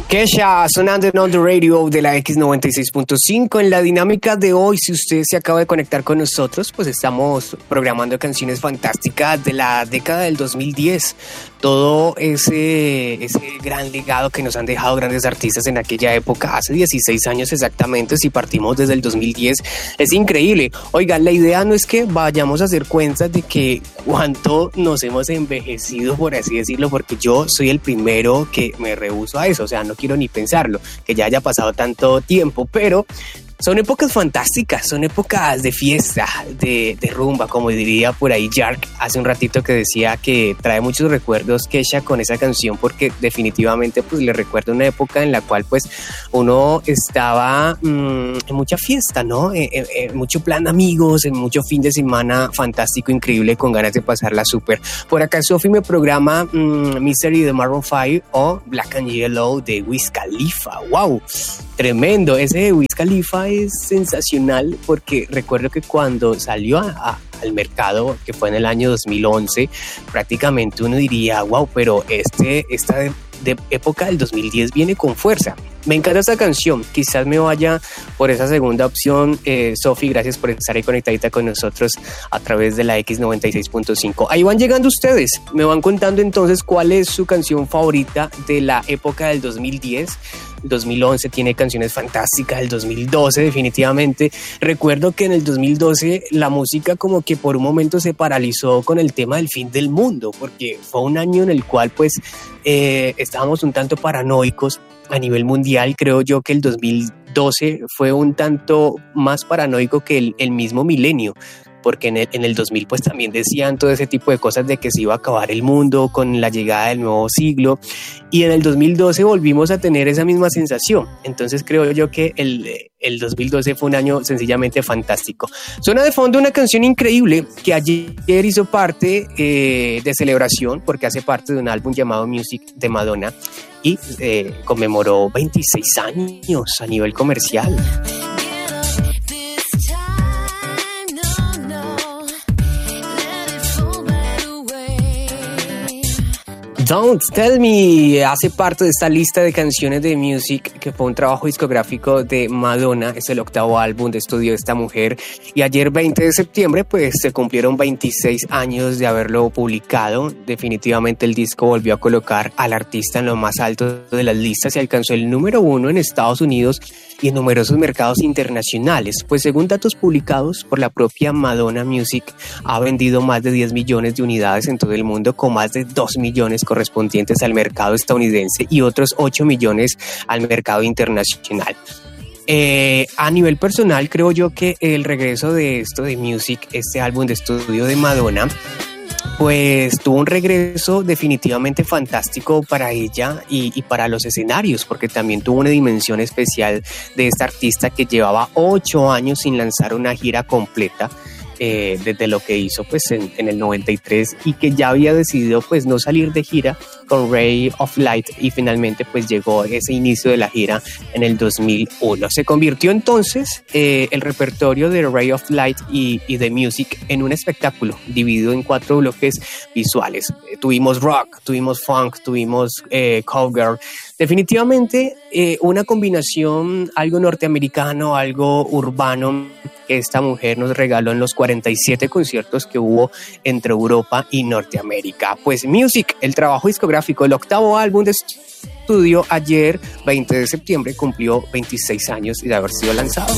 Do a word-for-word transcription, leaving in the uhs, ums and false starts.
Kesha sonando en On The Radio de la X noventa y seis punto cinco. En la dinámica de hoy, si usted se acaba de conectar con nosotros, pues estamos programando canciones fantásticas de la década del dos mil diez. Todo ese, ese gran legado que nos han dejado grandes artistas en aquella época, hace dieciséis años exactamente, si partimos desde el dos mil diez, es increíble. Oiga, la idea no es que vayamos a hacer cuentas de que cuánto nos hemos envejecido, por así decirlo, porque yo soy el primero que me rehúso a eso, o sea, no quiero ni pensarlo, que ya haya pasado tanto tiempo, pero son épocas fantásticas, son épocas de fiesta, de, de rumba, como diría por ahí Jark hace un ratito, que decía que trae muchos recuerdos Kesha con esa canción, porque definitivamente pues le recuerda una época en la cual pues uno estaba mmm, en mucha fiesta, ¿no? En, en, en mucho plan amigos, en mucho fin de semana fantástico, increíble, con ganas de pasarla súper. Por acá Sophie me programa mmm, Mystery de Maroon cinco o Black and Yellow de Wiz Khalifa. ¡Wow! Tremendo, ese de Wiz Khalifa es sensacional, porque recuerdo que cuando salió a, a, al mercado, que fue en el año dos mil once, prácticamente uno diría, wow, pero este, esta de, de época del dos mil diez viene con fuerza. Me encanta esta canción, quizás me vaya por esa segunda opción. eh, Sofi, gracias por estar ahí conectadita con nosotros a través de la X noventa y seis punto cinco. Ahí van llegando ustedes, me van contando entonces cuál es su canción favorita de la época del dos mil diez. dos mil once tiene canciones fantásticas, el dos mil doce definitivamente. Recuerdo que en el dos mil doce la música como que por un momento se paralizó con el tema del fin del mundo, porque fue un año en el cual pues eh, estábamos un tanto paranoicos a nivel mundial. Creo yo que el dos mil doce fue un tanto más paranoico que el, el mismo milenio, porque en el, en el dos mil pues también decían todo ese tipo de cosas de que se iba a acabar el mundo con la llegada del nuevo siglo, y en el dos mil doce volvimos a tener esa misma sensación. Entonces creo yo que el, el dos mil doce fue un año sencillamente fantástico. Suena de fondo una canción increíble que ayer hizo parte eh, de celebración, porque hace parte de un álbum llamado Music de Madonna, y eh, conmemoró veintiséis años a nivel comercial. Don't Tell Me hace parte de esta lista de canciones de Music, que fue un trabajo discográfico de Madonna. Es el octavo álbum de estudio de esta mujer, y ayer veinte de septiembre pues se cumplieron veintiséis años de haberlo publicado. Definitivamente el disco volvió a colocar al artista en lo más alto de las listas y alcanzó el número uno en Estados Unidos y en numerosos mercados internacionales. Pues según datos publicados por la propia Madonna Music, ha vendido más de diez millones de unidades en todo el mundo, con más de dos millones correspondientes al mercado estadounidense y otros ocho millones al mercado internacional. Eh, a nivel personal, creo yo que el regreso de esto de Music, este álbum de estudio de Madonna, pues tuvo un regreso definitivamente fantástico para ella y, y para los escenarios, porque también tuvo una dimensión especial de esta artista que llevaba ocho años sin lanzar una gira completa. Eh, desde lo que hizo pues en, en el noventa y tres, y que ya había decidido pues no salir de gira con Ray of Light, y finalmente pues llegó ese inicio de la gira en el dos mil uno. Se convirtió entonces eh, el repertorio de Ray of Light y, y de Music en un espectáculo dividido en cuatro bloques visuales. Eh, tuvimos rock, tuvimos funk, tuvimos eh, cowgirl. Definitivamente eh, una combinación, algo norteamericano, algo urbano, que esta mujer nos regaló en los cuarenta y siete conciertos que hubo entre Europa y Norteamérica. Pues Music, el trabajo discográfico, el octavo álbum de estudio, ayer veinte de septiembre cumplió veintiséis años de haber sido lanzado.